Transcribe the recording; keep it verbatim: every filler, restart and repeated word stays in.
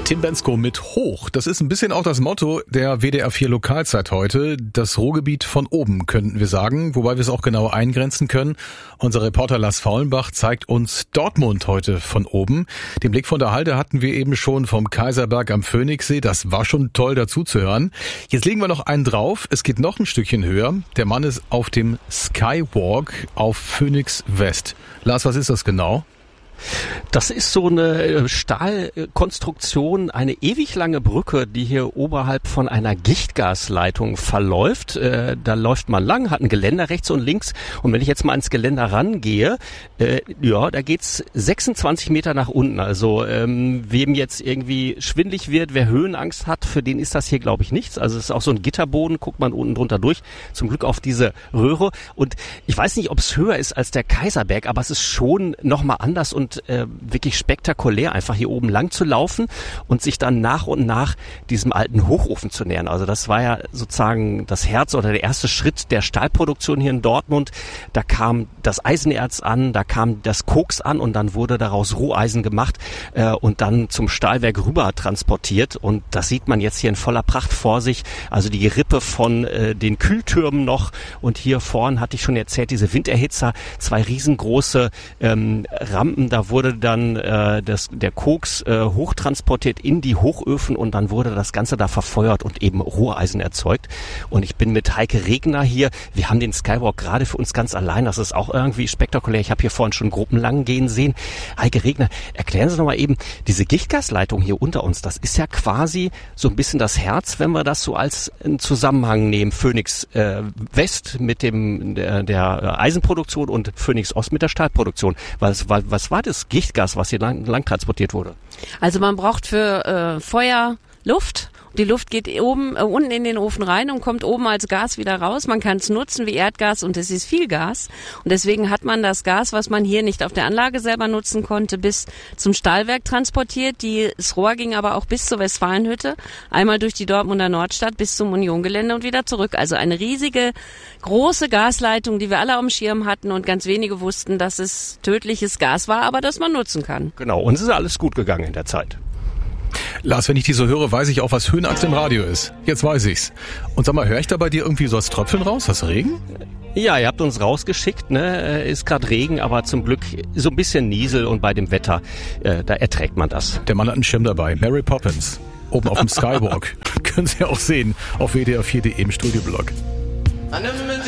Tim Bendzko mit Hoch. Das ist ein bisschen auch das Motto der W D R vier Lokalzeit heute. Das Ruhrgebiet von oben, könnten wir sagen, wobei wir es auch genau eingrenzen können. Unser Reporter Lars Faulenbach zeigt uns Dortmund heute von oben. Den Blick von der Halde hatten wir eben schon vom Kaiserberg am Phoenixsee. Das war schon toll dazu zu hören. Jetzt legen wir noch einen drauf. Es geht noch ein Stückchen höher. Der Mann ist auf dem Skywalk auf Phoenix West. Lars, was ist das genau? Das ist so eine Stahlkonstruktion, eine ewig lange Brücke, die hier oberhalb von einer Gichtgasleitung verläuft. Äh, da läuft man lang, hat ein Geländer rechts und links. Und wenn ich jetzt mal ans Geländer rangehe, äh, ja, da geht's sechsundzwanzig Meter nach unten. Also ähm, wem jetzt irgendwie schwindlig wird, wer Höhenangst hat, für den ist das hier, glaube ich, nichts. Also es ist auch so ein Gitterboden, guckt man unten drunter durch. Zum Glück auf diese Röhre. Und ich weiß nicht, ob es höher ist als der Kaiserberg, aber es ist schon nochmal anders und Und äh, wirklich spektakulär, einfach hier oben lang zu laufen und sich dann nach und nach diesem alten Hochofen zu nähern. Also das war ja sozusagen das Herz oder der erste Schritt der Stahlproduktion hier in Dortmund. Da kam das Eisenerz an, da kam das Koks an und dann wurde daraus Roheisen gemacht äh, und dann zum Stahlwerk rüber transportiert. Und das sieht man jetzt hier in voller Pracht vor sich. Also die Gerippe von äh, den Kühltürmen noch. Und hier vorn hatte ich schon erzählt, diese Winderhitzer, zwei riesengroße ähm, Rampen. Da wurde dann äh, das, der Koks äh, hochtransportiert in die Hochöfen und dann wurde das Ganze da verfeuert und eben Roheisen erzeugt. Und ich bin mit Heike Regner hier. Wir haben den Skywalk gerade für uns ganz allein. Das ist auch irgendwie spektakulär. Ich habe hier vorhin schon Gruppen lang gehen sehen. Heike Regner, erklären Sie noch mal eben, diese Gichtgasleitung hier unter uns, das ist ja quasi so ein bisschen das Herz, wenn wir das so als einen Zusammenhang nehmen. Phoenix äh, West mit dem der, der Eisenproduktion und Phoenix Ost mit der Stahlproduktion. Was, was, was war das Gichtgas, was hier lang, lang transportiert wurde? Also man braucht für äh, Feuer Luft. Die Luft geht oben, äh, unten in den Ofen rein und kommt oben als Gas wieder raus. Man kann es nutzen wie Erdgas und es ist viel Gas. Und deswegen hat man das Gas, was man hier nicht auf der Anlage selber nutzen konnte, bis zum Stahlwerk transportiert. Die, das Rohr ging aber auch bis zur Westfalenhütte, einmal durch die Dortmunder Nordstadt bis zum Uniongelände und wieder zurück. Also eine riesige, große Gasleitung, die wir alle auf dem Schirm hatten und ganz wenige wussten, dass es tödliches Gas war, aber das man nutzen kann. Genau, und es ist alles gut gegangen in der Zeit. Lars, wenn ich die so höre, weiß ich auch, was Höhenangst im Radio ist. Jetzt weiß ich's. Und sag mal, höre ich da bei dir irgendwie so das Tröpfeln raus? Hast du Regen? Ja, ihr habt uns rausgeschickt, ne? Ist gerade Regen, aber zum Glück so ein bisschen Niesel und bei dem Wetter, äh, da erträgt man das. Der Mann hat einen Schirm dabei. Mary Poppins. Oben auf dem Skywalk. Können Sie auch sehen auf w d r vier punkt d e im Studioblog.